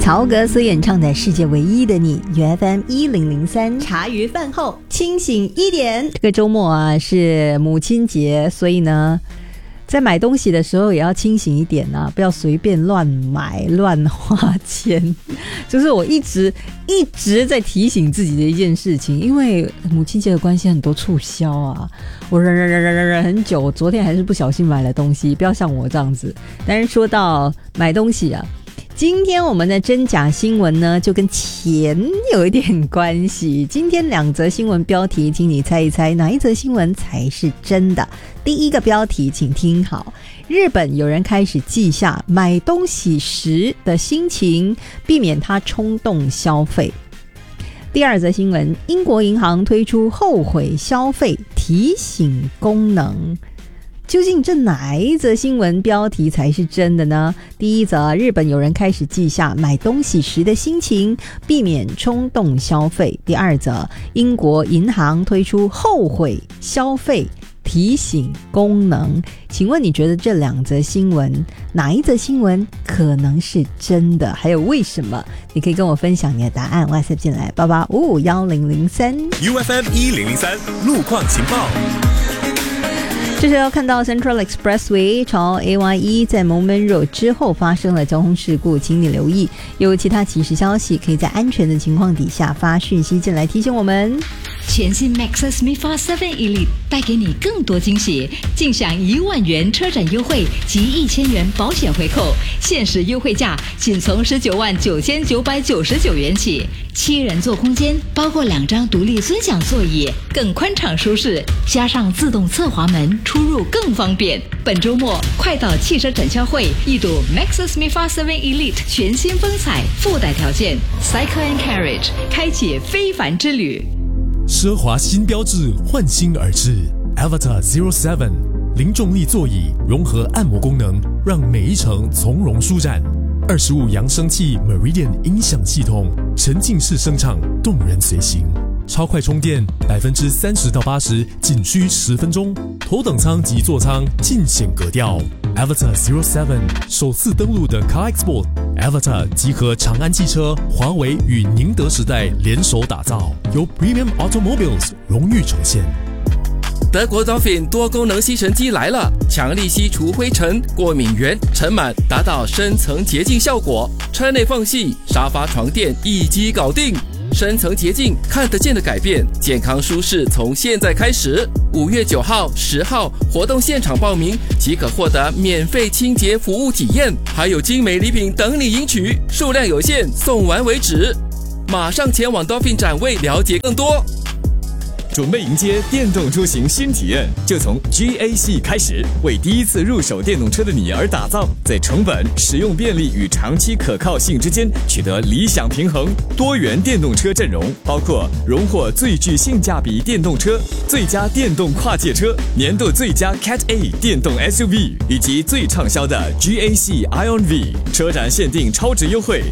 曹格所演唱的《世界唯一的你》，FM 1003，茶余饭后清醒一点。这个周末啊是母亲节，所以呢在买东西的时候也要清醒一点啊，不要随便乱买乱花钱。就是我一直在提醒自己的一件事情，因为母亲节的关系很多促销啊，我忍很久，昨天还是不小心买了东西，不要像我这样子。但是说到买东西啊，今天我们的真假新闻呢就跟钱有一点关系。今天2则新闻标题，请你猜一猜哪一则新闻才是真的。第一个标题请听好，日本有人开始记下买东西时的心情，避免他冲动消费。第二则新闻，英国银行推出后悔消费提醒功能。究竟这哪一则新闻标题才是真的呢？第一则，日本有人开始记下买东西时的心情，避免冲动消费。第二则，英国银行推出后悔消费提醒功能。请问你觉得这2则新闻哪一则新闻可能是真的？还有为什么？你可以跟我分享你的答案 ，WhatsApp 进来88551003 UFM 1003路况情报。 这时候看到 Central Expressway 朝 AYE 在蒙门 Road 之后发生了交通事故，请你留意。有其他即时消息，可以在安全的情况底下发讯息进来提醒我们。 全新 Maxus MIFA 7 Elite 带给你更多惊喜，尽享1万元车展优惠及1000元保险回扣，限时优惠价仅从199999元起。7人座空间，包括2张独立尊享座椅，更宽敞舒适，加上自动侧滑门，出入更方便。本周末快到汽车展销会一睹 Maxus MIFA 7 Elite 全新风采，附带条件 Cycle and Carriage 开启非凡之旅。 奢华新标志焕新而至 Avatar 07， 零重力座椅融合按摩功能，让每一程从容舒展。25扬声器 Meridian 音响系统，沉浸式声场，动人随行。超快充电30%到80%，仅需10分钟。头等舱及座舱尽显格调。Avatar 07首次登陆的 Car Expo Avatar 集合长安汽车、华为与宁德时代联手打造，由 Premium Automobiles 荣誉呈现。 德国 Dolphin 多功能吸尘机来了，强力吸除灰尘、过敏源、尘螨，达到深层洁净效果。车内缝隙、沙发、床垫一击搞定，深层洁净，看得见的改变，健康舒适从现在开始。5月9号、10号活动现场报名即可获得免费清洁服务体验，还有精美礼品等你赢取，数量有限，送完为止。马上前往 Dolphin 展位了解更多。 准备迎接电动出行新体验，就从 GAC 开始，为第一次入手电动车的你而打造，在成本、使用便利与长期可靠性之间取得理想平衡。多元电动车阵容包括荣获最具性价比电动车、最佳电动跨界车、年度最佳 Cat A 电动 SUV 以及最畅销的 GAC ION V。车展限定超值优惠，